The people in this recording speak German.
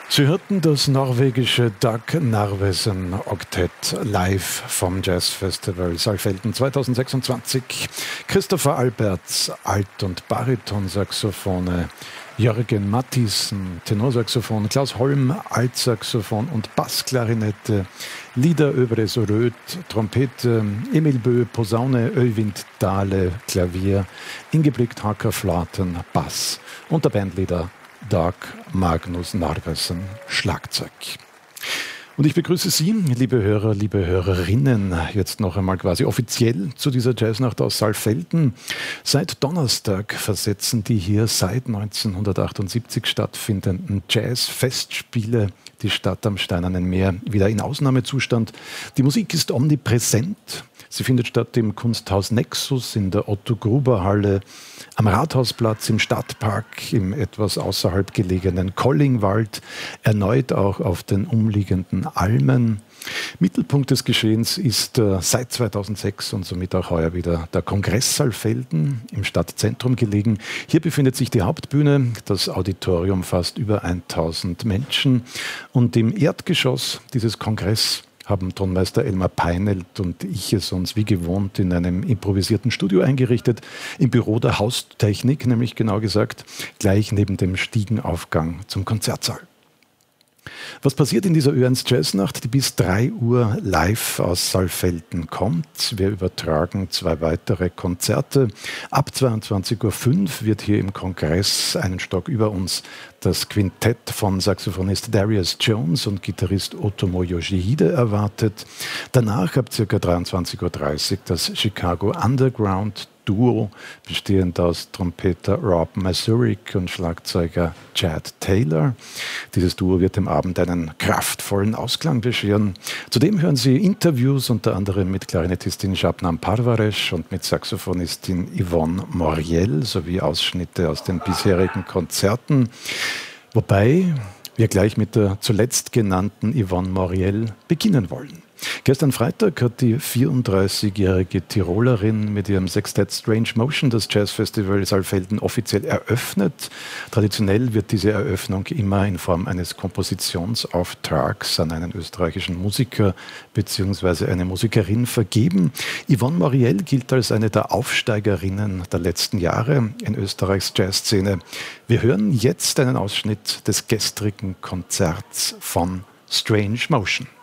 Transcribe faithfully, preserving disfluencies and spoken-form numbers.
Sie hörten das norwegische Dag Narvesen Oktett live vom Jazzfestival Saalfelden zweitausendsechsundzwanzig. Christopher Alberts, Alt- und Baritonsaxophone, Jörgen Mathiesen, Tenorsaxophon, Klaus Holm, Altsaxophon und Bassklarinette, Lida Överes Röth, Trompete, Emil Bö, Posaune, Öivind Dahle, Klavier, Ingebrigt Hacker-Flaten, Bass und der Bandleader Dag Magnus Narvesen, Schlagzeug. Und ich begrüße Sie, liebe Hörer, liebe Hörerinnen, jetzt noch einmal quasi offiziell zu dieser Jazznacht aus Saalfelden. Seit Donnerstag versetzen die hier seit neunzehnhundertachtundsiebzig stattfindenden Jazz-Festspiele die Stadt am Steinernen Meer wieder in Ausnahmezustand. Die Musik ist omnipräsent. Sie findet statt im Kunsthaus Nexus, in der Otto-Gruber-Halle, am Rathausplatz, im Stadtpark, im etwas außerhalb gelegenen Kollingwald, erneut auch auf den umliegenden Almen. Mittelpunkt des Geschehens ist äh, seit zweitausendsechs und somit auch heuer wieder der Kongress Saalfelden, im Stadtzentrum gelegen. Hier befindet sich die Hauptbühne, das Auditorium fasst über tausend Menschen und im Erdgeschoss dieses Kongress haben Tonmeister Elmar Peinelt und ich es uns wie gewohnt in einem improvisierten Studio eingerichtet, im Büro der Haustechnik, nämlich genau gesagt, gleich neben dem Stiegenaufgang zum Konzertsaal. Was passiert in dieser Ö eins Jazznacht, die bis drei Uhr live aus Saalfelden kommt? Wir übertragen zwei weitere Konzerte. Ab zweiundzwanzig Uhr fünf wird hier im Kongress einen Stock über uns das Quintett von Saxophonist Darius Jones und Gitarrist Otomo Yoshihide erwartet. Danach ab ca. dreiundzwanzig Uhr dreißig das Chicago Underground Duo, bestehend aus Trompeter Rob Mazurik und Schlagzeuger Chad Taylor. Dieses Duo wird dem Abend einen kraftvollen Ausklang bescheren. Zudem hören Sie Interviews unter anderem mit Klarinettistin Shabnam Parvaresh und mit Saxophonistin Yvonne Moriel sowie Ausschnitte aus den bisherigen Konzerten. Wobei wir gleich mit der zuletzt genannten Yvonne Moriel beginnen wollen. Gestern Freitag hat die vierunddreißigjährige Tirolerin mit ihrem Sextett Strange Motion das Jazzfestival Saalfelden offiziell eröffnet. Traditionell wird diese Eröffnung immer in Form eines Kompositionsauftrags an einen österreichischen Musiker bzw. eine Musikerin vergeben. Yvonne Moriel gilt als eine der Aufsteigerinnen der letzten Jahre in Österreichs Jazzszene. Wir hören jetzt einen Ausschnitt des gestrigen Konzerts von Strange Motion.